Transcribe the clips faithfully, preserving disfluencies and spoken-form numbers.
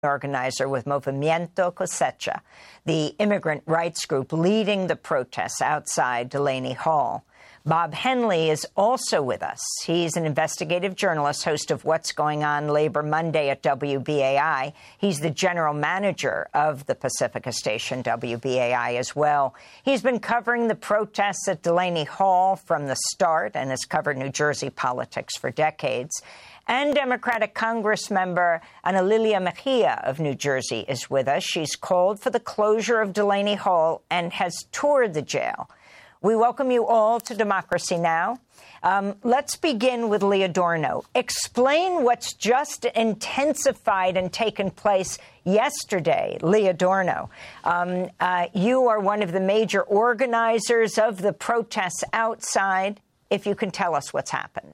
organizer with Movimiento Cosecha, the immigrant rights group leading the protests outside Delaney Hall. Bob Henley is also with us. He's an investigative journalist, host of What's Going On Labor Monday at W B A I. He's the general manager of the Pacifica station, W B A I, as well. He's been covering the protests at Delaney Hall from the start and has covered New Jersey politics for decades. And Democratic Congressmember Ana Lilia Mejia of New Jersey is with us. She's called for the closure of Delaney Hall and has toured the jail. We welcome you all to Democracy Now! Um, let's begin with Lee Adorno. Explain what's just intensified and taken place yesterday, Lee Adorno. Um, uh, you are one of the major organizers of the protests outside. If you can tell us what's happened.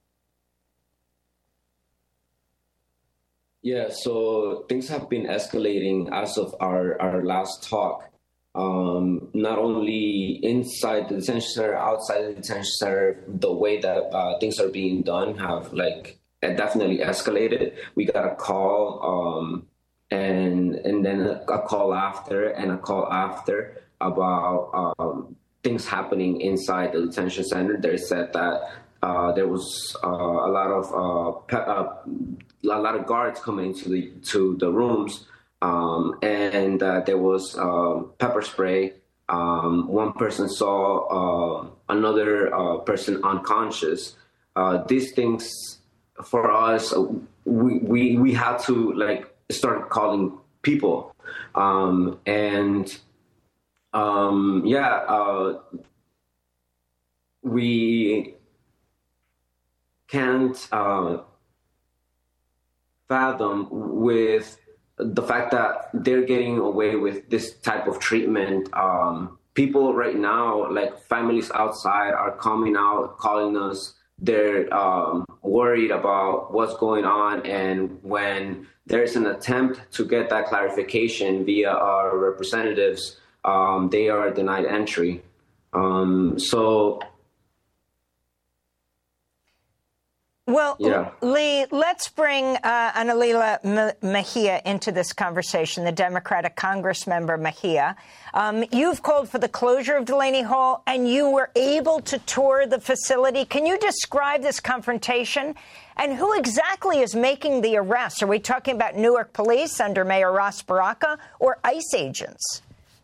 Yeah, so things have been escalating as of our, our last talk. Um, not only inside the detention center, outside the detention center, the way that uh, things are being done have like definitely escalated. We got a call um, and and then a, a call after and a call after about um, things happening inside the detention center. They said that uh, there was uh, a lot of uh, pe- uh, a lot of guards coming into the to the rooms. Um, and uh, there was uh, pepper spray. Um, one person saw uh, another uh, person unconscious. Uh, these things, for us, we, we we had to like start calling people, um, and um, yeah, uh, we can't uh, fathom with the fact that they're getting away with this type of treatment. Um, people right now, like families outside, are coming out, calling us. They're um, worried about what's going on. And when there's an attempt to get that clarification via our representatives, um, they are denied entry. Um, so Well, yeah. Lee, let's bring uh, Ana Lilia Mejia into this conversation, the Democratic Congressmember Mejia. Um, you've called for the closure of Delaney Hall, and you were able to tour the facility. Can you describe this confrontation? And who exactly is making the arrests? Are we talking about Newark police under Mayor Ras Baraka or ICE agents?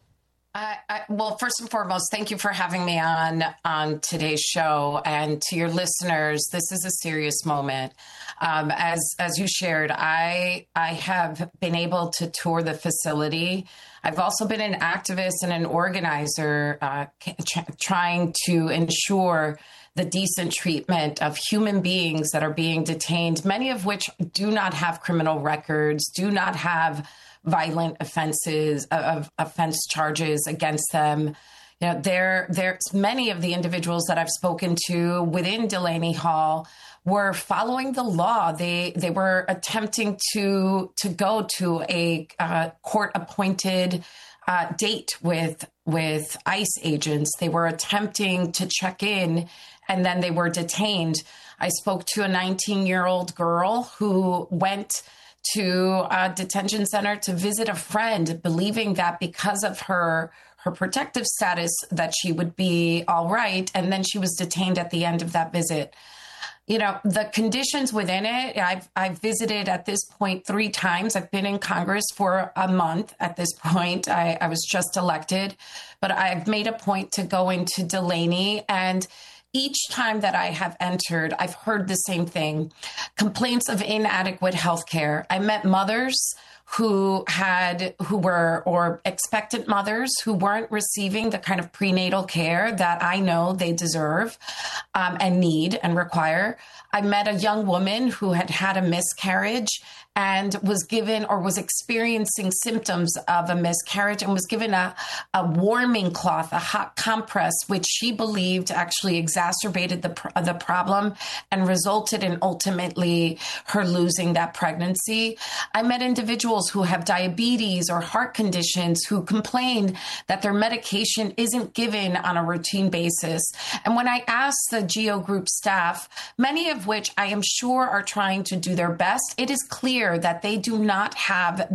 I, I, well, first and foremost, thank you for having me on on today's show. And to your listeners, this is a serious moment. Um, as as you shared, I I have been able to tour the facility. I've also been an activist and an organizer uh, tr- trying to ensure the decent treatment of human beings that are being detained, many of which do not have criminal records, do not have violent offenses of offense charges against them. You know, there, there's many of the individuals that I've spoken to within Delaney Hall were following the law. They they were attempting to to go to a uh, court appointed uh, date with with ICE agents. They were attempting to check in, and then they were detained. I spoke to a nineteen year old girl who went to a detention center to visit a friend, believing that because of her her protective status that she would be all right. And then she was detained at the end of that visit. You know, the conditions within it, I've, I've visited at this point three times. I've been in Congress for a month at this point. I, I was just elected, but I've made a point to go into Delaney, and each time that I have entered, I've heard the same thing: complaints of inadequate health care. I met mothers who had, who were, or expectant mothers who weren't receiving the kind of prenatal care that I know they deserve um, and need and require. I met a young woman who had had a miscarriage and was given or was experiencing symptoms of a miscarriage and was given a, a warming cloth, a hot compress, which she believed actually exacerbated the, pr- the problem and resulted in ultimately her losing that pregnancy. I met individuals who have diabetes or heart conditions who complain that their medication isn't given on a routine basis. And when I asked the GEO Group staff, many of which I am sure are trying to do their best, it is clear clear that they do not have